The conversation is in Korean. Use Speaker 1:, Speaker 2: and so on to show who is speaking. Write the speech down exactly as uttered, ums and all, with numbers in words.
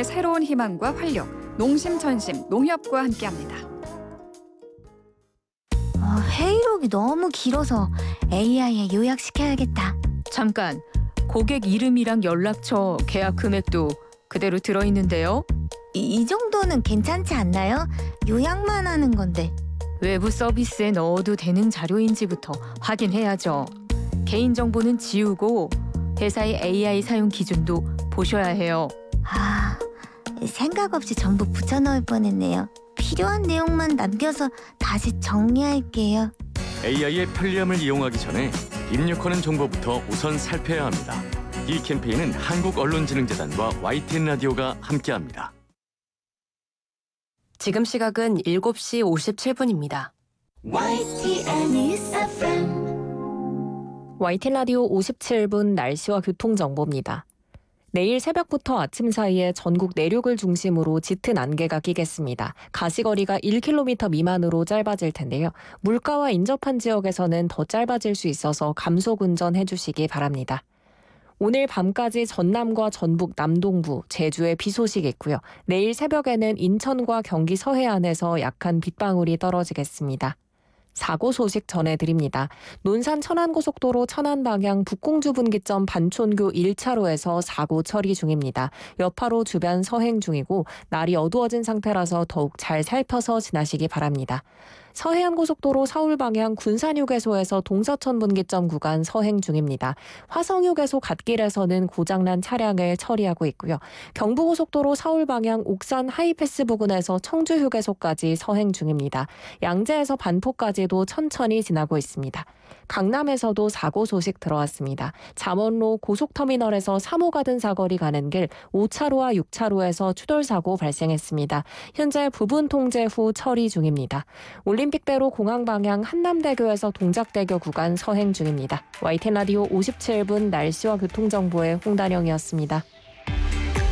Speaker 1: 농촌의 새로운 희망과 활력, 농심천심, 농협과 함께합니다.
Speaker 2: 아, 회의록이 너무 길어서 에이아이에 요약시켜야겠다.
Speaker 3: 잠깐, 고객 이름이랑 연락처, 계약 금액도 그대로 들어있는데요.
Speaker 2: 이, 이 정도는 괜찮지 않나요? 요약만 하는 건데.
Speaker 3: 외부 서비스에 넣어도 되는 자료인지부터 확인해야죠. 개인정보는 지우고 회사의 에이아이 사용 기준도 보셔야 해요.
Speaker 2: 아, 생각 없이 전부 붙여넣을 뻔했네요. 필요한 내용만 남겨서 다시 정리할게요.
Speaker 4: 에이아이의 편리함을 이용하기 전에 입력하는 정보부터 우선 살펴야 합니다. 이 캠페인은 한국언론진흥재단과 와이티엔 라디오가 함께합니다.
Speaker 5: 지금 시각은 일곱 시 오십칠 분입니다.
Speaker 6: 와이티엔 News 에프엠
Speaker 7: 와이티엔 라디오 오십칠 분 날씨와 교통정보입니다. 내일 새벽부터 아침 사이에 전국 내륙을 중심으로 짙은 안개가 끼겠습니다. 가시거리가 일 킬로미터 미만으로 짧아질 텐데요. 물가와 인접한 지역에서는 더 짧아질 수 있어서 감속 운전해 주시기 바랍니다. 오늘 밤까지 전남과 전북 남동부, 제주에 비 소식이 있고요. 내일 새벽에는 인천과 경기 서해안에서 약한 빗방울이 떨어지겠습니다. 사고 소식 전해드립니다. 논산 천안고속도로 천안 방향 북공주 분기점 반촌교 일 차로에서 사고 처리 중입니다. 여파로 주변 서행 중이고 날이 어두워진 상태라서 더욱 잘 살펴서 지나시기 바랍니다. 서해안고속도로 서울 방향 군산휴게소에서 동서천 분기점 구간 서행 중입니다. 화성휴게소 갓길에서는 고장난 차량을 처리하고 있고요. 경부고속도로 서울 방향 옥산 하이패스 부근에서 청주휴게소까지 서행 중입니다. 양재에서 반포까지도 천천히 지나고 있습니다. 강남에서도 사고 소식 들어왔습니다. 잠원로 고속터미널에서 삼 호 가든 사거리 가는 길 오 차로와 육 차로에서 추돌사고 발생했습니다. 현재 부분 통제 후 처리 중입니다. 올림픽대로 공항 방향 한남대교에서 동작대교 구간 서행 중입니다. 와이티엔 라디오 오십칠 분 날씨와 교통정보의 홍단영이었습니다.